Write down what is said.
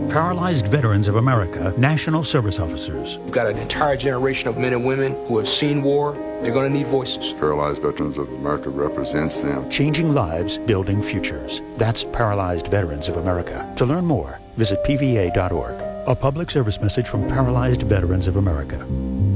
Paralyzed Veterans of America, National Service Officers. We've got an entire generation of men and women who have seen war. They're going to need voices. Paralyzed Veterans of America represents them. Changing lives, building futures. That's Paralyzed Veterans of America. To learn more, visit pva.org. A public service message from Paralyzed Veterans of America.